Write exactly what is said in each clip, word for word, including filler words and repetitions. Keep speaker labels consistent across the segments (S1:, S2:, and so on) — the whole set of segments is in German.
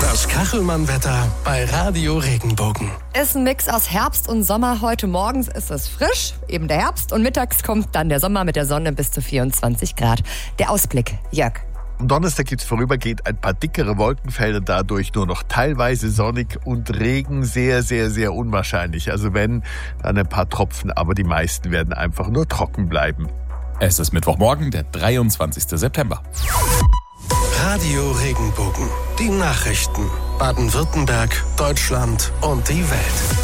S1: Das Kachelmann-Wetter bei Radio Regenbogen.
S2: Ist ein Mix aus Herbst und Sommer. Heute morgens ist es frisch, eben der Herbst. Und mittags kommt dann der Sommer mit der Sonne bis zu vierundzwanzig Grad. Der Ausblick, Jörg.
S3: Am Donnerstag gibt es vorübergehend ein paar dickere Wolkenfelder, dadurch nur noch teilweise sonnig und Regen sehr, sehr, sehr unwahrscheinlich. Also wenn, dann ein paar Tropfen, aber die meisten werden einfach nur trocken bleiben.
S4: Es ist Mittwochmorgen, der dreiundzwanzigster September.
S1: Radio Regenbogen. Die Nachrichten. Baden-Württemberg, Deutschland und die Welt.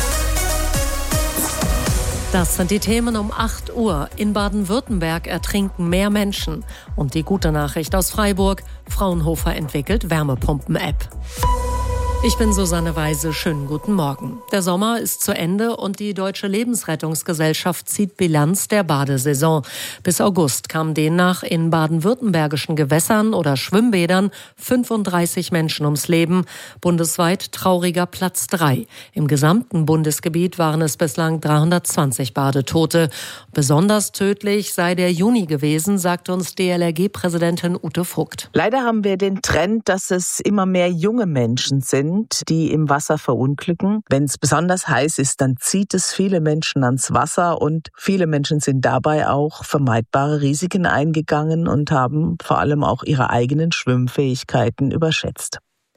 S5: Das sind die Themen um acht Uhr. In Baden-Württemberg ertrinken mehr Menschen. Und die gute Nachricht aus Freiburg: Fraunhofer entwickelt Wärmepumpen-App. Ich bin Susanne Weise, schönen guten Morgen. Der Sommer ist zu Ende und die Deutsche Lebensrettungsgesellschaft zieht Bilanz der Badesaison. Bis August kamen demnach in baden-württembergischen Gewässern oder Schwimmbädern fünfunddreißig Menschen ums Leben. Bundesweit trauriger Platz drei. Im gesamten Bundesgebiet waren es bislang dreihundertzwanzig Badetote. Besonders tödlich sei der Juni gewesen, sagt uns D L R G-Präsidentin Ute Vogt.
S6: Leider haben wir den Trend, dass es immer mehr junge Menschen sind, die im Wasser verunglücken. Wenn es besonders heiß ist, dann zieht es viele Menschen ans Wasser und viele Menschen sind dabei auch vermeidbare Risiken eingegangen und haben vor allem auch ihre eigenen Schwimmfähigkeiten überschätzt.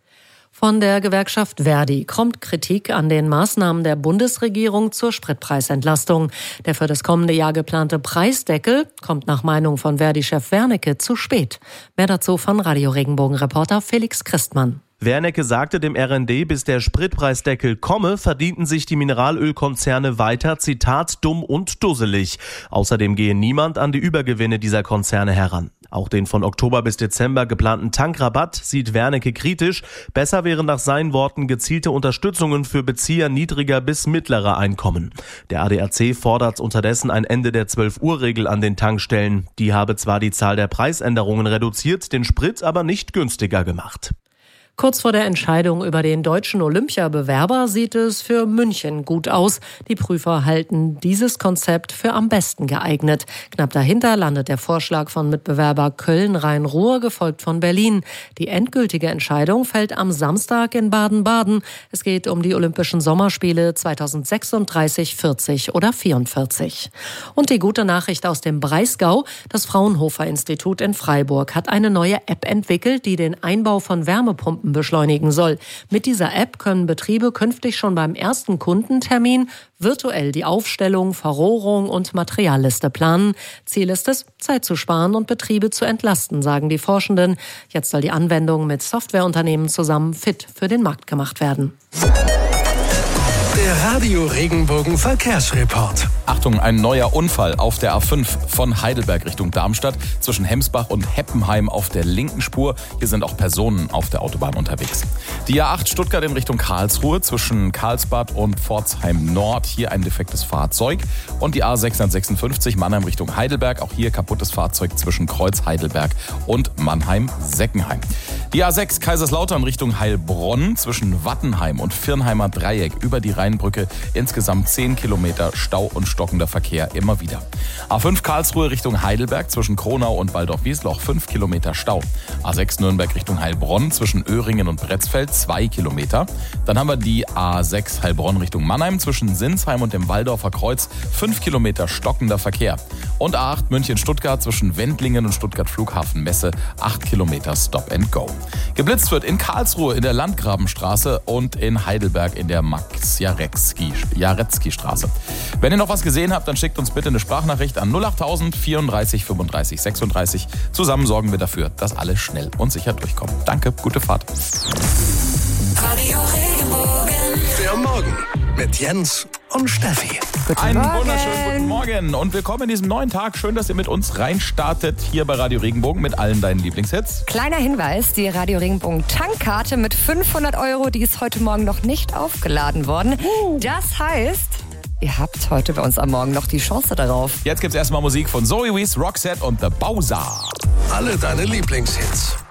S5: Von der Gewerkschaft Verdi kommt Kritik an den Maßnahmen der Bundesregierung zur Spritpreisentlastung. Der für das kommende Jahr geplante Preisdeckel kommt nach Meinung von Verdi-Chef Wernicke zu spät. Mehr dazu von Radio Regenbogen-Reporter Felix Christmann.
S7: Wernicke sagte dem R N D, bis der Spritpreisdeckel komme, verdienten sich die Mineralölkonzerne weiter, Zitat, dumm und dusselig. Außerdem gehe niemand an die Übergewinne dieser Konzerne heran. Auch den von Oktober bis Dezember geplanten Tankrabatt sieht Wernicke kritisch. Besser wären nach seinen Worten gezielte Unterstützungen für Bezieher niedriger bis mittlerer Einkommen. Der A D A C fordert unterdessen ein Ende der zwölf-Uhr-Regel an den Tankstellen. Die habe zwar die Zahl der Preisänderungen reduziert, den Sprit aber nicht günstiger gemacht.
S5: Kurz vor der Entscheidung über den deutschen Olympiabewerber sieht es für München gut aus. Die Prüfer halten dieses Konzept für am besten geeignet. Knapp dahinter landet der Vorschlag von Mitbewerber Köln-Rhein-Ruhr, gefolgt von Berlin. Die endgültige Entscheidung fällt am Samstag in Baden-Baden. Es geht um die Olympischen Sommerspiele zweitausendsechsunddreißig, vierzig oder vierundvierzig. Und die gute Nachricht aus dem Breisgau: Das Fraunhofer-Institut in Freiburg hat eine neue App entwickelt, die den Einbau von Wärmepumpen beschleunigen soll. Mit dieser App können Betriebe künftig schon beim ersten Kundentermin virtuell die Aufstellung, Verrohrung und Materialliste planen. Ziel ist es, Zeit zu sparen und Betriebe zu entlasten, sagen die Forschenden. Jetzt soll die Anwendung mit Softwareunternehmen zusammen fit für den Markt gemacht werden.
S1: Der Radio Regenbogen Verkehrsreport.
S4: Achtung, ein neuer Unfall auf der A fünf von Heidelberg Richtung Darmstadt zwischen Hemsbach und Heppenheim auf der linken Spur. Hier sind auch Personen auf der Autobahn unterwegs. Die A acht Stuttgart in Richtung Karlsruhe zwischen Karlsbad und Pforzheim Nord. Hier ein defektes Fahrzeug. Und die A sechshundertsechsundfünfzig Mannheim Richtung Heidelberg. Auch hier kaputtes Fahrzeug zwischen Kreuz Heidelberg und Mannheim-Seckenheim. Die A sechs Kaiserslautern Richtung Heilbronn zwischen Wattenheim und Virnheimer Dreieck über die Rheinbrücke. Insgesamt zehn Kilometer Stau und stockender Verkehr immer wieder. A fünf Karlsruhe Richtung Heidelberg zwischen Kronau und Waldorf-Wiesloch fünf Kilometer Stau. A sechs Nürnberg Richtung Heilbronn zwischen Öhringen und Bretzfeld zwei Kilometer. Dann haben wir die A sechs Heilbronn Richtung Mannheim zwischen Sinsheim und dem Waldorfer Kreuz fünf Kilometer stockender Verkehr. Und A acht München-Stuttgart zwischen Wendlingen und Stuttgart Flughafen Messe acht Kilometer Stop and Go. Geblitzt wird in Karlsruhe in der Landgrabenstraße und in Heidelberg in der Max-Jaretzky-Straße. Wenn ihr noch was gesehen habt, dann schickt uns bitte eine Sprachnachricht an null achttausend vierunddreißig fünfunddreißig sechsunddreißig. Zusammen sorgen wir dafür, dass alle schnell und sicher durchkommen. Danke, gute Fahrt.
S1: Radio Regenbogen. Der Morgen mit Jens und Steffi.
S5: Guten
S4: Einen
S5: Morgen.
S4: wunderschönen guten Morgen und willkommen in diesem neuen Tag. Schön, dass ihr mit uns reinstartet hier bei Radio Regenbogen mit allen deinen Lieblingshits.
S2: Kleiner Hinweis, die Radio Regenbogen Tankkarte mit fünfhundert Euro, die ist heute Morgen noch nicht aufgeladen worden. Das heißt, ihr habt heute bei uns am Morgen noch die Chance darauf.
S4: Jetzt gibt's erstmal Musik von Zoe Wees, Roxette und The Bowser.
S1: Alle deine Lieblingshits.